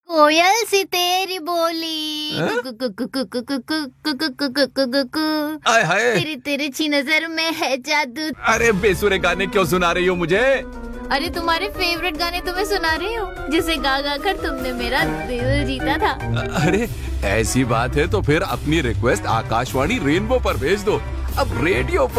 कोयल सी तेरी बोली हाँ? आय हाय, तेरी तिरछी नजर में है जादू। अरे बेसुरे गाने क्यों सुना रही हो मुझे? अरे तुम्हारे फेवरेट गाने तुम्हें सुना रही हूँ, जिसे गा गा कर तुमने मेरा दिल जीता था। अरे ऐसी बात है तो फिर अपनी रिक्वेस्ट आकाशवाणी रेनबो पर भेज दो। अब रेडियो पर